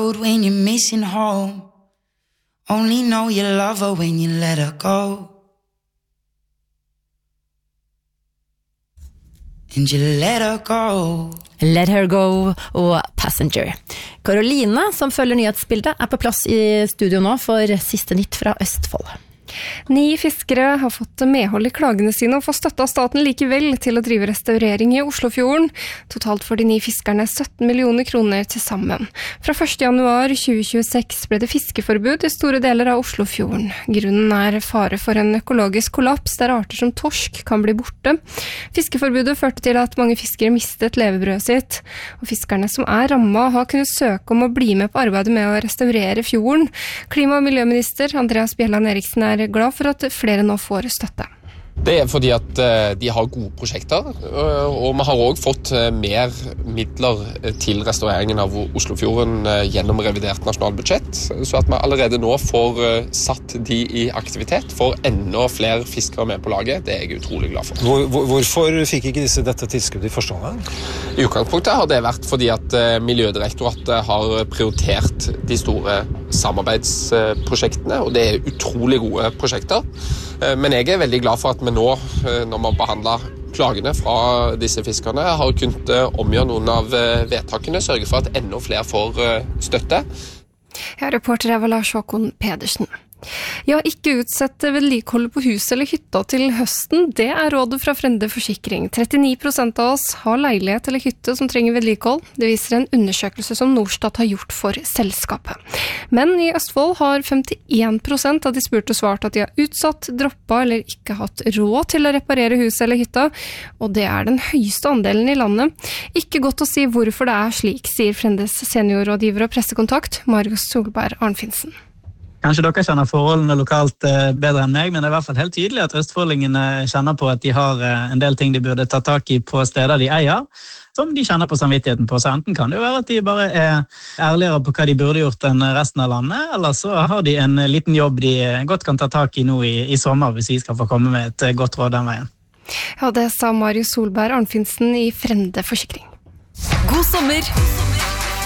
road when you're missing home. Only know you love her when you let her go. And you let her go. Let Her Go og Passenger. Karoline, som følger nyhetsbildet, på plass i studio nå for siste nytt fra Østfold. 9 fiskere har fått medhold i klagene sine og får støtte av staten likevel til å drive restaurering i Oslofjorden. Totalt for de 9 fiskerne 17 millioner kroner til sammen. Fra 1. januar 2026 ble det fiskeforbud i store deler av Oslofjorden. Grunnen fare for en økologisk kollaps der arter som torsk kan bli borte. Fiskeforbudet førte til at mange fiskere mistet levebrødet sitt, og fiskerne som rammet har kunnet søke om å bli med på arbeidet med å restaurere fjorden. Klima- og miljøminister Andreas Bjelland Eriksen glad for at flere nå får støtte. Det fordi at de har gode prosjekter, og vi har også fått mer midler til restaureringen av Oslofjorden gjennom revidert nasjonalbudsjett, så at vi allerede nå får satt de i aktivitet, får enda flere fiskere med på laget. Det jeg utrolig glad for. Hvorfor fikk ikke dette tilskuddet i første omgang? I utgangspunktet har det vært fordi at Miljødirektoratet har prioritert de store samarbeidsprosjektene, og det utrolig gode prosjekter. Men jeg veldig glad for at vi nå, når vi behandler klagene fra disse fiskerne, har kunnet omgjøre noen av vedtakene, sørge for at enda flere får støtte. Ja, reporter var Lars Håkon Pedersen. Ja, ikke utsette vedlikeholdet på huset eller hytta til høsten. Det rådet fra Frende Forsikring. 39% av oss har leilighet eller hytte som trenger vedlikehold. Det viser en undersøkelse som Norstat har gjort for selskapet. Men i Østfold har 51% av de spurte svart at de har utsatt, droppet eller ikke hatt råd til å reparere huset eller hytta, og det den høyeste andelen i landet. Ikke godt å si hvorfor det slik, sier Frendes seniorrådgiver og pressekontakt, Marius Solberg Arnfinsen. Kanskje dere kjenner forholdene lokalt bedre enn meg, men det hvert fall helt tydelig at østfoldingene kjenner på at de har en del ting de burde ta tak i på steder de eier, som de kjenner på samvittigheten på. Så enten kan det jo være at de bare ærligere på hva de burde gjort enn resten av landet, eller så har de en liten jobb de godt kan ta tak i nå i sommer, hvis vi skal få komme med et godt råd den veien. Ja, det sa Marius Solberg Arnfinsen i Frende Forsikring. God sommer!